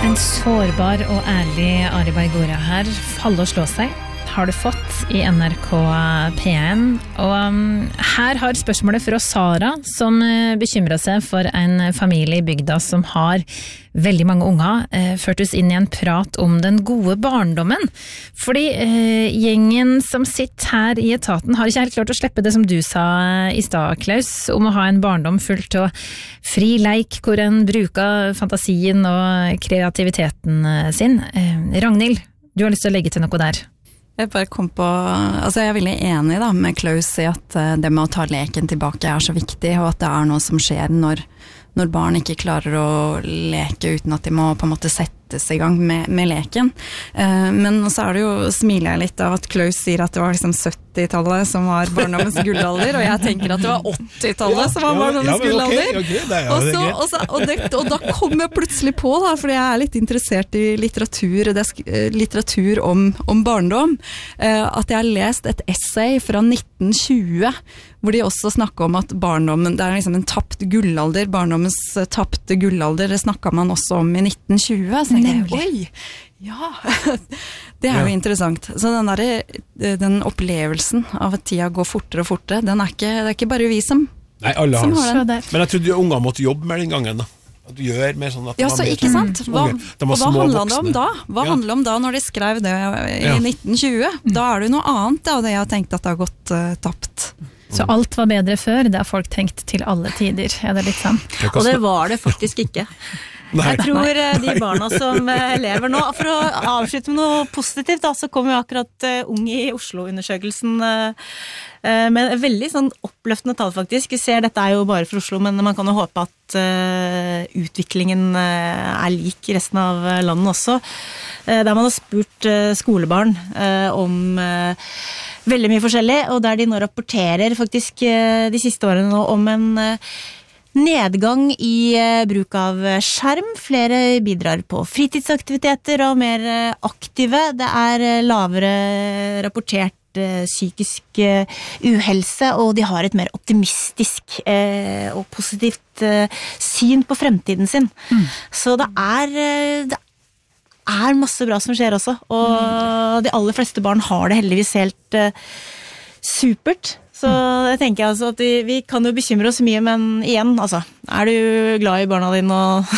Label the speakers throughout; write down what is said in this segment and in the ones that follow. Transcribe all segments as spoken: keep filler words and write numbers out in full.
Speaker 1: En sårbar og ærlig Ari Berg-Gohre her. Falle og slå seg har du fått i N R K P en. Og um, her har spørsmålet fra Sara, som uh, bekymrer seg for en familie i bygda som har veldig mange unger, uh, ført oss inn i en prat om den gode barndommen. Fordi uh, gjengen som sitter her i etaten har ikke helt klart å slippe det som du sa i stad, Klaus, om å ha en barndom fullt av fri leik, hvor en bruker fantasien og kreativiteten sin. Uh, Ragnhild, du har lyst til å legge til noe der?
Speaker 2: Jeg bare kom på, altså jeg er veldig enig da med Klaus i at det med å ta leken tilbake er så viktig, og at det er noe som skjer når, når barn ikke klarer å leke uten at de må på en måte settes i gang med, med leken. Eh, men så er det jo, smiler jeg litt av at Klaus sier at det var liksom syttitallet som var barndommens gullalder, og jeg tenker at det var åttitallet ja, som var barndommens ja, gullalder. Okay, okay, det er, og, så, og, så, og, det, og da kom jeg plutselig på, da, fordi jeg er litt interessert i litteratur, det er litteratur om, om barndom, eh, at jeg har lest et essay fra nitten tjue, hvor de også snakker om at barndommen, det er liksom en tapt gullalder, barndommens tapte gullalder, det snakket man også om i nitten tjue, så jeg, oi, ja, det er jo ja. interessant. Så den der, den opplevelsen av at tida går fortere og fortere, den er ikke, det er ikke bare vi som
Speaker 3: Nei, alle har,
Speaker 2: har den.
Speaker 3: Men jeg trodde unger måtte jobbe med den gangen da. At du gjør mer sånn at
Speaker 2: ja, så ikke sant? Hva, og hva handler det om da? Hva ja. handler det om da når de skrev det i ja. nitten tjue? Da er det noe annet da, og det jeg har tenkt at det har gått uh, tapt.
Speaker 1: Så alt var bedre før, det har folk tenkt til alle tider, er det litt sånn?
Speaker 4: Og det var det faktisk ikke. Nei. Jeg tror de barna som lever nå, for å avslutte med noe positivt da, så kom jo akkurat uh, Ung i Oslo-undersøkelsen uh, uh, med veldig sånn oppløftende tall faktisk. Vi ser, dette er jo bare for Oslo, men man kan jo håpe at uh, utviklingen uh, er lik resten av landet også. Uh, der man har spurt uh, skolebarn uh, om uh, veldig mye forskjellig, og der de nå rapporterer faktisk uh, de siste årene nå om en uh, nedgang i bruk av skjerm. Flere bidrar på fritidsaktiviteter og mer aktive. Det er lavere rapportert psykisk uhelse, og de har et mer optimistisk og positivt syn på fremtiden sin. Mm. Så det er, det er masse bra som skjer også, og mm. de aller fleste barn har det heldigvis helt supert. Så jeg tenker altså at vi, vi kan jo bekymre oss mye, men igjen, altså, er du glad i barna dine og,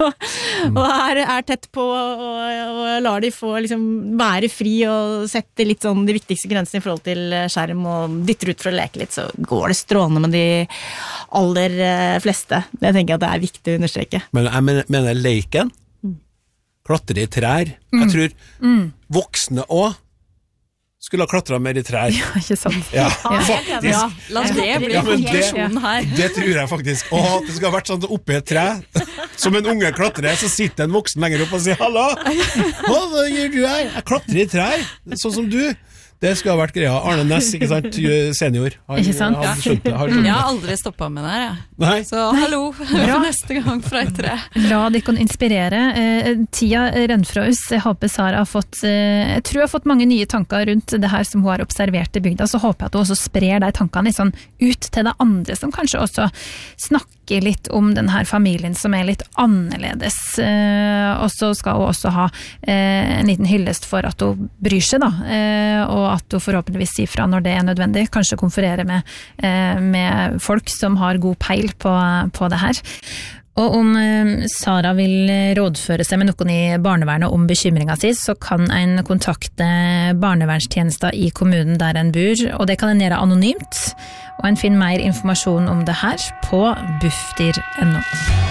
Speaker 4: og er, er tett på og, og lar de få liksom være fri og sette litt sånn de viktigste grensene i forhold til skjerm og dytter ut for å leke litt, så går det strålende med de aller fleste. Det tenker jeg at det er viktig å understreke.
Speaker 3: Men jeg mener, mener leken, klatre i trær, jeg tror mm. voksne også, skulle ha klatret mer i trær.
Speaker 1: Ja, ikke sant.
Speaker 3: Ja, faktisk.
Speaker 2: Ja, la det bli ja, konklusjonen her.
Speaker 3: Det tror jeg faktisk. Åh, det skal ha vært sånn oppe i et tre. Som en unge klatrer, så sitter en voksen lenger opp og sier, «Hallo, hva gjør du her? Jeg klatrer i trær, sånn som du.» Det skulle ha vært greia. Arne Næss, ikke sant? Senior. Har,
Speaker 1: ikke sant?
Speaker 3: Har skjønt det, har skjønt det.
Speaker 2: Jeg har aldri stoppet med det her, jeg.
Speaker 3: Nei.
Speaker 2: Så hallo, for neste gang fra et tre.
Speaker 1: La de kan inspirere. Eh, tida renner fra oss. Jeg håper Sara har fått, eh, jeg tror jeg har fått mange nye tanker rundt det her som hun har observert i bygda, så håper jeg at hun også sprer de tankene litt sånn ut til de andre som kanskje også snakker litt om den her familien som er litt annerledes. Eh, og så skal hun også ha eh, en liten hyllest for at hun bryr seg da, eh, og at hun forhåpentligvis sier fra når det er nødvendig, kanskje konferere med, eh, med folk som har god peil på, på det her. Og om eh, Sara vil rådføre seg med noen i barnevernet om bekymringen sin, så kan en kontakte barnevernstjenester i kommunen der en bor, og det kan en gjøre anonymt, og en finner mer informasjon om det her på bufdir punktum no.